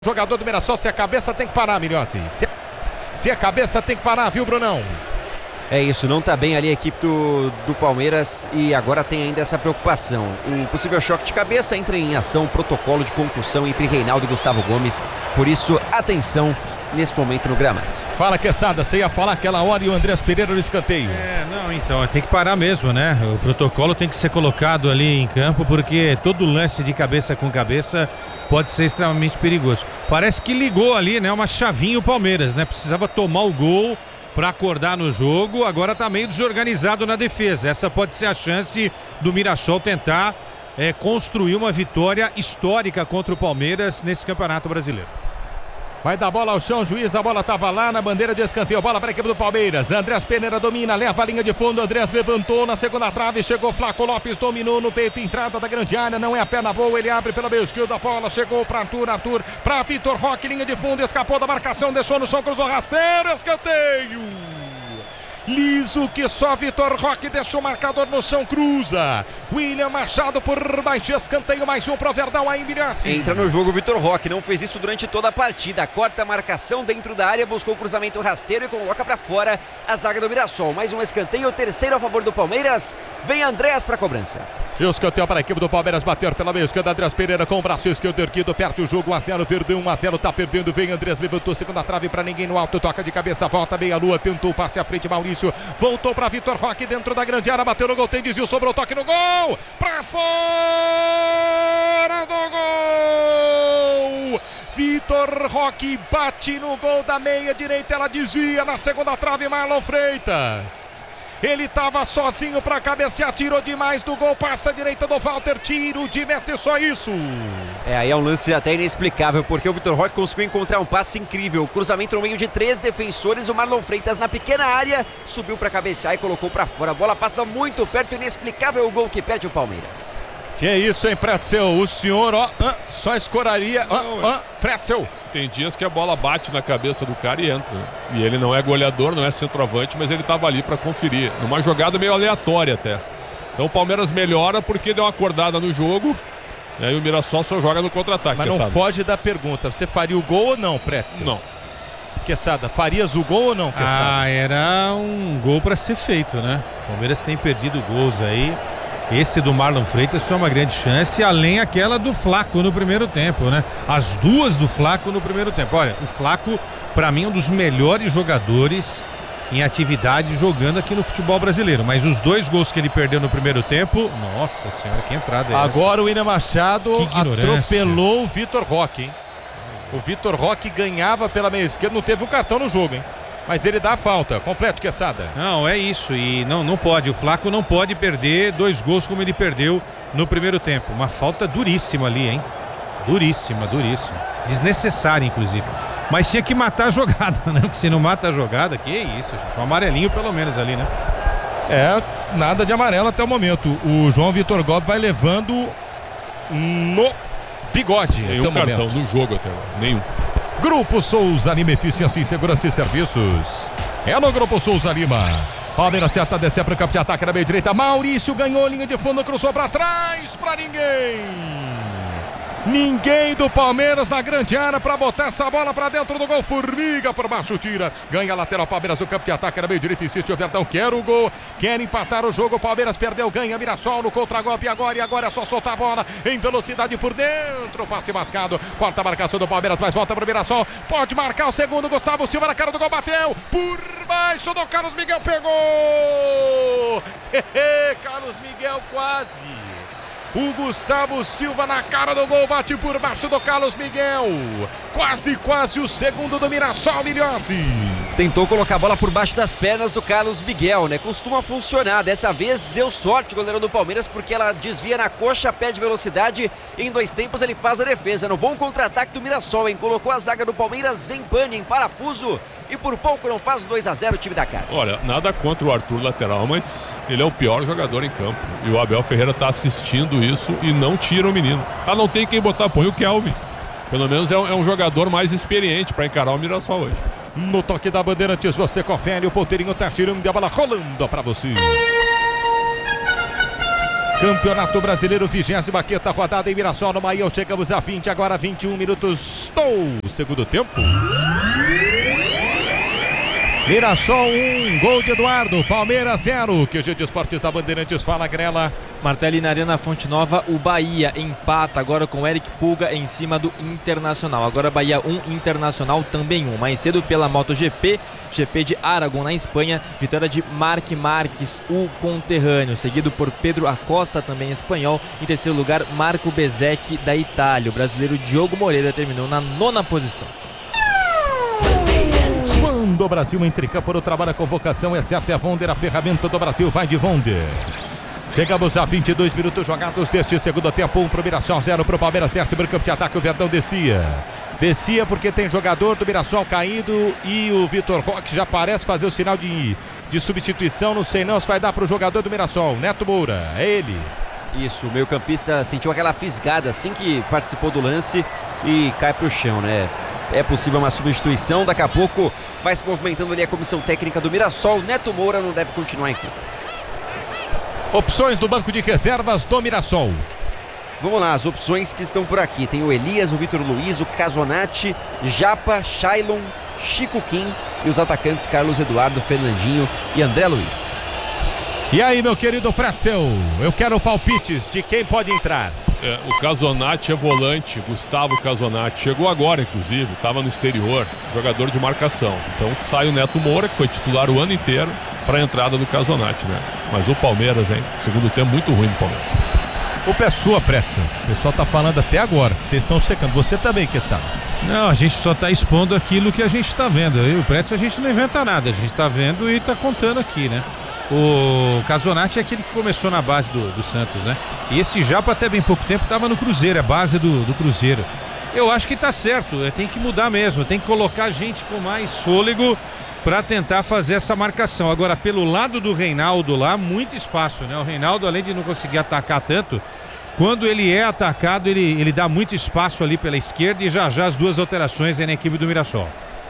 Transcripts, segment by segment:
Jogador do Mirassol, se a cabeça tem que parar, Milhossi. Se a cabeça tem que parar, viu, Brunão? É isso, não tá bem ali a equipe do Palmeiras e agora tem ainda essa preocupação. Um possível choque de cabeça, entra em ação protocolo de concussão entre Reinaldo e Gustavo Gomes. Por isso, atenção nesse momento no gramado. Fala, Quesada, você ia falar aquela hora e o Andrés Pereira no escanteio. Então, tem que parar mesmo, né? O protocolo tem que ser colocado ali em campo, porque todo lance de cabeça com cabeça pode ser extremamente perigoso. Parece que ligou ali, né? Uma chavinha o Palmeiras, né? Precisava tomar o gol para acordar no jogo, agora tá meio desorganizado na defesa. Essa pode ser a chance do Mirassol tentar construir uma vitória histórica contra o Palmeiras nesse Campeonato Brasileiro. Vai dar bola ao chão, juiz, a bola estava lá na bandeira de escanteio, bola para a equipe do Palmeiras. Andrés Pereira domina, leva a linha de fundo, Andrés levantou na segunda trave, chegou Flaco Lopes, dominou no peito, entrada da grande área, não é a perna boa, ele abre pela meia esquerda, a bola chegou para Arthur, para Vitor Roque, linha de fundo, escapou da marcação, deixou no chão, cruzou rasteiro, escanteio. Liso que só Vitor Roque deixou o marcador no chão, cruza. William Machado por baixo, escanteio, mais um pro Verdão aí, Milhossi. Entra no jogo o Vitor Roque, não fez isso durante toda a partida. Corta a marcação dentro da área, buscou o cruzamento rasteiro e coloca pra fora a zaga do Mirassol. Mais um escanteio, o terceiro a favor do Palmeiras. Vem Andrés pra cobrança. Escanteio para a equipe do Palmeiras, bater pela meia esquerda, Andrés Pereira com o braço esquerdo erguido, perto o jogo, 1-0, Verdão, 1-0, tá perdendo, vem Andrés, levantou segunda trave para ninguém no alto, toca de cabeça, volta meia lua, tentou passe à frente, Maurício, voltou para Vitor Roque dentro da grande área, bateu no gol, tem desvio, sobrou toque no gol, para fora do gol! Vitor Roque bate no gol da meia direita, ela desvia na segunda trave, Marlon Freitas. Ele estava sozinho para cabecear, tirou demais do gol, passa à direita do Walter, tiro de meta e só isso. Aí é um lance até inexplicável, porque o Vitor Roque conseguiu encontrar um passe incrível, cruzamento no meio de 3 defensores, o Marlon Freitas na pequena área, subiu para cabecear e colocou para fora, a bola passa muito perto, inexplicável o gol que perde o Palmeiras. Que é isso, hein, Pretzel? O senhor, só escoraria, Pretzel. Tem dias que a bola bate na cabeça do cara e entra. E ele não é goleador, não é centroavante, mas ele estava ali para conferir. Numa jogada meio aleatória até. Então o Palmeiras melhora porque deu uma acordada no jogo. E aí o Mirassol só joga no contra-ataque. Mas não foge da pergunta. Você faria o gol ou não, Pretzel? Não. Quesada, farias o gol ou não, Quesada? Era um gol para ser feito, né? O Palmeiras tem perdido gols aí. Esse do Marlon Freitas foi uma grande chance, além aquela do Flaco no primeiro tempo, né? As duas do Flaco no primeiro tempo. Olha, o Flaco, para mim, é um dos melhores jogadores em atividade jogando aqui no futebol brasileiro. Mas os 2 gols que ele perdeu no primeiro tempo, nossa senhora, que entrada é essa? Agora o William Machado atropelou o Vitor Roque, hein? O Vitor Roque ganhava pela meia esquerda, não teve o cartão no jogo, hein? Mas ele dá a falta. Completo, Quesada. Não, é isso. E não pode. O Flaco não pode perder 2 gols como ele perdeu no primeiro tempo. Uma falta duríssima ali, hein? Duríssima. Desnecessária, inclusive. Mas tinha que matar a jogada, né? Porque se não mata a jogada, que isso, gente. Um amarelinho pelo menos ali, né? Nada de amarelo até o momento. O João Vitor Gomes vai levando no bigode. Nenhum cartão no jogo até agora. Nenhum. Grupo Souza Lima, eficiência em segurança e serviços. É no Grupo Souza Lima. Palmeiras acerta, descer para o campo de ataque na meia direita. Maurício ganhou linha de fundo, cruzou para trás, para ninguém. Ninguém do Palmeiras na grande área para botar essa bola para dentro do gol. Formiga por baixo, tira. Ganha a lateral, Palmeiras do campo de ataque na meia direita. Insiste o Verdão, quer o gol, quer empatar o jogo. Palmeiras perdeu, ganha Mirassol no contragolpe agora. E agora é só soltar a bola em velocidade por dentro. Passe mascado, corta a marcação do Palmeiras, mas volta para o Mirassol. Pode marcar o segundo, Gustavo Silva na cara do gol, bateu. Por baixo do Carlos Miguel, pegou. Carlos Miguel quase. O Gustavo Silva na cara do gol, bate por baixo do Carlos Miguel. Quase o segundo do Mirassol, Milhossi. Tentou colocar a bola por baixo das pernas do Carlos Miguel, né? Costuma funcionar. Dessa vez deu sorte o goleiro do Palmeiras, porque ela desvia na coxa, perde velocidade. Em 2 tempos ele faz a defesa. No bom contra-ataque do Mirassol, hein? Colocou a zaga do Palmeiras em pane, em parafuso. E por pouco não faz 2-0 o time da casa. Olha, nada contra o Arthur lateral, mas ele é o pior jogador em campo. E o Abel Ferreira está assistindo isso e não tira o menino. Não tem quem botar, põe o Kelvin. Pelo menos é um jogador mais experiente para encarar o Mirassol hoje. No toque da Bandeirantes, você confere, o ponteirinho tá tirando a bola rolando para você. Campeonato Brasileiro, 25ª rodada em Mirassol, no Maior. Chegamos a 20, agora 21 minutos do segundo tempo. Mirassol 1, gol de Eduardo, Palmeiras 0. QG de Esportes da Bandeirantes, fala Grela. Martelli na Arena Fonte Nova, o Bahia empata agora com Eric Pulga em cima do Internacional. Agora Bahia 1, Internacional também 1. Mais cedo pela MotoGP, GP de Aragon na Espanha, vitória de Marc Marques, o conterrâneo, seguido por Pedro Acosta, também espanhol. Em terceiro lugar, Marco Bezzecchi da Itália. O brasileiro Diogo Moreira terminou na 9ª posição. Quando o Brasil entra em campo no trabalho, a convocação é certa, é a Vonder, a ferramenta do Brasil, vai de Vonder. Chegamos a 22 minutos jogados deste segundo tempo. 1 pro Mirassol, 0 pro Palmeiras. Desce para o campo de ataque, o Verdão descia porque tem jogador do Mirassol caído e o Vitor Roque já parece fazer o sinal de substituição. Não sei não se vai dar pro jogador do Mirassol. Neto Moura, é ele. Isso, o meio-campista sentiu aquela fisgada assim que participou do lance e cai pro chão, né? É possível uma substituição, daqui a pouco vai se movimentando ali a comissão técnica do Mirassol. Neto Moura não deve continuar em campo. Opções do banco de reservas do Mirassol. Vamos lá, as opções que estão por aqui. Tem o Elias, o Vitor Luiz, o Casonati, Japa, Shailon, Chico Kim e os atacantes Carlos Eduardo, Fernandinho e André Luiz. E aí, meu querido Pretzel, eu quero palpites de quem pode entrar. O Casonati é volante, Gustavo Casonati. Chegou agora, inclusive, estava no exterior, jogador de marcação. Então sai o Neto Moura, que foi titular o ano inteiro, para a entrada do Casonati, né? Mas o Palmeiras, hein? Segundo tempo muito ruim do Palmeiras. O pé sua, Pretzel. O pessoal tá falando até agora. Vocês estão secando. Você também, que sabe. Não, a gente só tá expondo aquilo que a gente tá vendo. Eu e o Pretzel, a gente não inventa nada. A gente tá vendo e tá contando aqui, né? O Casonati é aquele que começou na base do Santos, né? E esse Japa até bem pouco tempo estava no Cruzeiro, é base do Cruzeiro. Eu acho que tá certo, tem que mudar mesmo, tem que colocar gente com mais fôlego para tentar fazer essa marcação. Agora, pelo lado do Reinaldo lá, muito espaço, né? O Reinaldo, além de não conseguir atacar tanto, quando ele é atacado, ele dá muito espaço ali pela esquerda e já as duas alterações na equipe do Mirassol.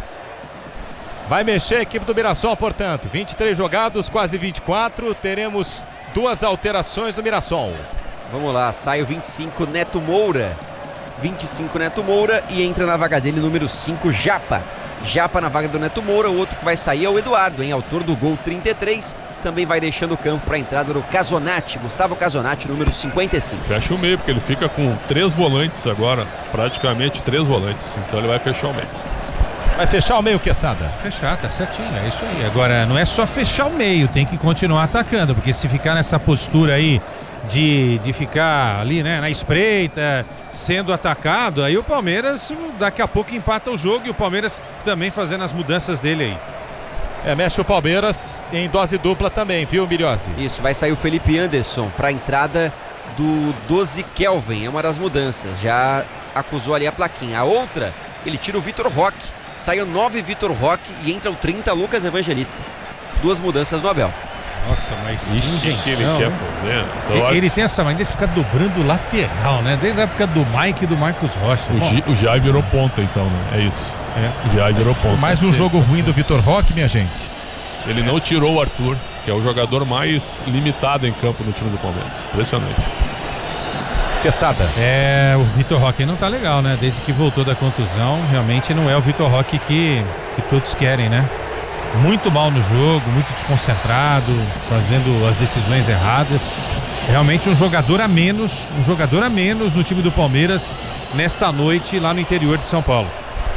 Vai mexer a equipe do Mirassol, portanto. 23 jogados, quase 24. Teremos 2 alterações do Mirassol. Vamos lá, sai o 25 Neto Moura. 25 Neto Moura e entra na vaga dele número 5 Japa. Japa na vaga do Neto Moura. O outro que vai sair é o Eduardo, autor do gol 33. Também vai deixando o campo para a entrada do Casonati, Gustavo Casonati, número 55. Fecha o meio, porque ele fica com 3 volantes agora. Praticamente 3 volantes. Então ele vai fechar o meio. Vai fechar o meio, Quesada? Fechar, tá certinho, é isso aí. Agora, não é só fechar o meio, tem que continuar atacando, porque se ficar nessa postura aí de ficar ali, né, na espreita, sendo atacado, aí o Palmeiras daqui a pouco empata o jogo e o Palmeiras também fazendo as mudanças dele aí. Mexe o Palmeiras em dose dupla também, viu, Miriose? Isso, vai sair o Felipe Anderson para a entrada do 12 Kelvin, é uma das mudanças, já acusou ali a plaquinha. A outra, ele tira o Vitor Roque. Sai o 9 Vitor Roque e entra o 30 Lucas Evangelista. 2 mudanças no Abel. Nossa, mas isso que ele quer fazer. Então, ele tem essa maneira de ficar dobrando lateral, né? Desde a época do Mike e do Marcos Rocha. O Jai virou ponta, então, né? É isso. O Jai virou ponta. Mais um jogo ruim do Vitor Roque, minha gente. Ele não tirou o Arthur, que é o jogador mais limitado em campo no time do Palmeiras. Impressionante. Quesada. O Vitor Roque não tá legal, né? Desde que voltou da contusão, realmente não é o Vitor Roque que todos querem, né? Muito mal no jogo, muito desconcentrado, fazendo as decisões erradas. Realmente um jogador a menos no time do Palmeiras nesta noite lá no interior de São Paulo.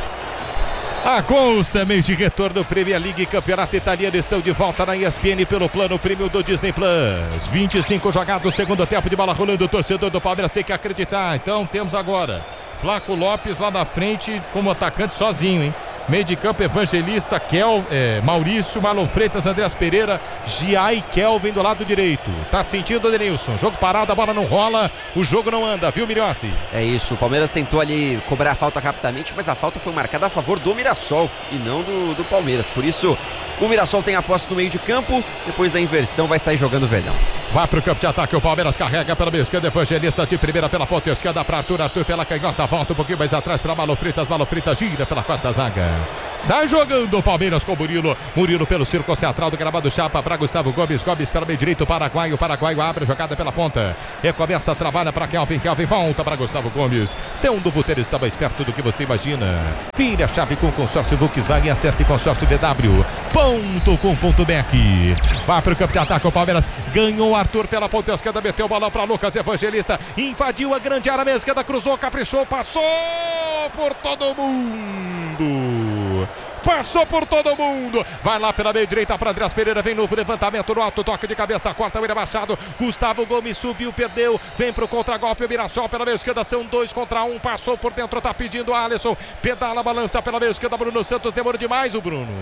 A Gols também de retorno Premier League Campeonato Italiano estão de volta na ESPN pelo plano premium do Disney Plus. 25 jogados, segundo tempo de bola rolando, o torcedor do Palmeiras tem que acreditar. Então temos agora Flaco Lopes lá na frente como atacante sozinho, hein? Meio de campo, Evangelista, Maurício, Marlon Freitas, Andreas Pereira, Giai e Kelvin do lado direito. Tá sentindo o Denilson, jogo parado, a bola não rola, o jogo não anda, viu, Miriossi? É isso, o Palmeiras tentou ali cobrar a falta rapidamente, mas a falta foi marcada a favor do Mirassol e não do Palmeiras. Por isso, o Mirassol tem a posse no meio de campo, depois da inversão vai sair jogando o Verdão. Vai pro campo de ataque, o Palmeiras carrega pela meia esquerda, Evangelista de primeira pela ponta esquerda para Arthur pela canhota, volta um pouquinho mais atrás para Malo Freitas gira pela quarta zaga. Sai jogando o Palmeiras com Murilo pelo círculo central do gramado, chapa para Gustavo Gomes pela meio direito, o Paraguaio abre a jogada pela ponta, recomeça, trabalha para Kelvin, volta para Gustavo Gomes. Seu Vuteiro está mais perto do que você imagina. Vire a chave com o consórcio Volkswagen, acesse consórciovw.com.br. Vai pro campo de ataque, o Palmeiras ganhou Arthur pela ponta esquerda, meteu o balão para Lucas Evangelista, invadiu a grande área, meia esquerda, cruzou, caprichou, passou por todo mundo. Passou por todo mundo. Vai lá pela meia direita para Andreas Pereira. Vem novo levantamento no alto. Toque de cabeça. Corta o William Machado. Gustavo Gomes subiu, perdeu. Vem pro contragolpe. O Mirassol pela meia esquerda. São 2 contra 1. Passou por dentro. Tá pedindo a Alisson. Pedala, balança pela meia esquerda. Bruno Santos. Demorou demais o Bruno.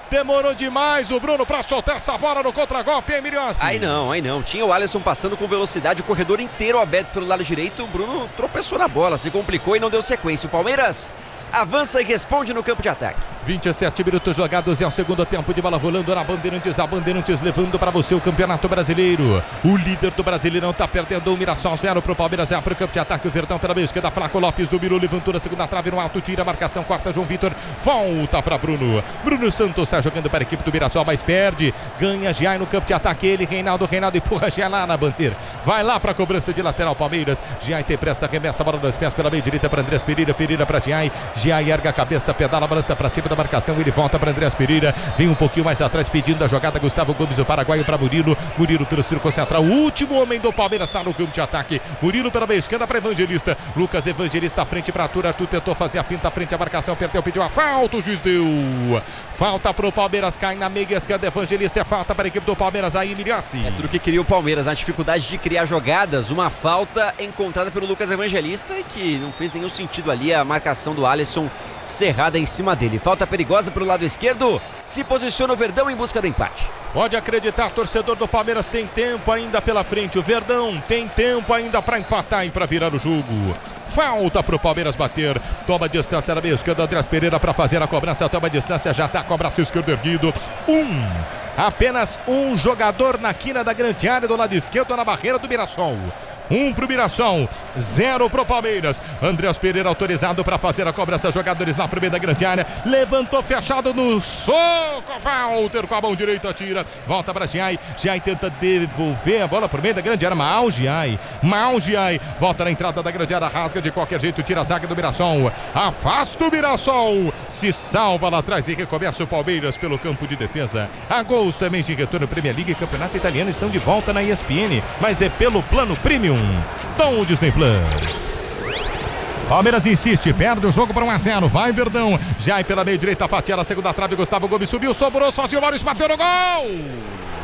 Para soltar essa bola no contragolpe, hein, Miriossi? Aí não. Tinha o Alisson passando com velocidade. O corredor inteiro aberto pelo lado direito. O Bruno tropeçou na bola. Se complicou e não deu sequência. O Palmeiras avança e responde no campo de ataque. 27 minutos jogados, é o segundo tempo de bola rolando na Bandeirantes. A Bandeirantes levando para você o Campeonato Brasileiro. O líder do Brasileirão está perdendo, o Mirassol 0 para o Palmeiras, para o campo de ataque. O Verdão pela meia esquerda, Flaco Lopes do Miro, levantou na segunda trave no alto, tira a marcação, corta João Vitor, volta para Bruno Santos, sai jogando para a equipe do Mirassol, mas perde, ganha Giai no campo de ataque. Ele, Reinaldo empurra Giai lá na bandeira, vai lá para a cobrança de lateral Palmeiras. Giai tem pressa, arremessa a bola dos pés pela meia direita para Andrés Pereira para Giai erga a cabeça, pedala, balança para cima da marcação, ele volta para Andrés Pereira, vem um pouquinho mais atrás pedindo a jogada, Gustavo Gomes, o paraguaio para Murilo pelo círculo central, o último homem do Palmeiras está no campo de ataque, Murilo pela meia esquerda para Evangelista, Lucas Evangelista à frente para Arthur tentou fazer a finta, à frente a marcação, perdeu, pediu a falta, o juiz deu falta para o Palmeiras, cai na meia esquerda, Evangelista, é falta para a equipe do Palmeiras, aí Miriassi. É tudo que queria o Palmeiras, a dificuldade de criar jogadas, uma falta encontrada pelo Lucas Evangelista e que não fez nenhum sentido ali a marcação do Alisson cerrada em cima dele. Falta perigosa para o lado esquerdo. Se posiciona o Verdão em busca do empate. Pode acreditar, torcedor do Palmeiras, tem tempo ainda pela frente. O Verdão tem tempo ainda para empatar e para virar o jogo. Falta para o Palmeiras bater. Toma distância na meia esquerda. Andrés Pereira para fazer a cobrança. Toma distância, já está com o braço esquerdo erguido. Apenas um jogador na quina da grande área do lado esquerdo na barreira do Mirassol. 1 pro Mirassol, 0 pro Palmeiras. Andrés Pereira autorizado para fazer a cobrança. Jogadores na primeira da grande área. Levantou fechado no soco. Walter com a mão direita tira. Volta para Giai. Giai tenta devolver a bola por meio da grande área. Mal Giai. Volta na entrada da grande área. Rasga de qualquer jeito. Tira a zaga do Mirassol. Afasta o Mirassol. Se salva lá atrás e recomeça o Palmeiras pelo campo de defesa. A gols também de retorno. Premier League e Campeonato Italiano estão de volta na ESPN. Mas é pelo plano Premium do Disney Plus. Palmeiras insiste, perde o jogo para 1-0, vai Verdão, já pela meia direita, fatia na segunda trave, Gustavo Gomes subiu, sobrou, sozinho, Maurício bateu no gol!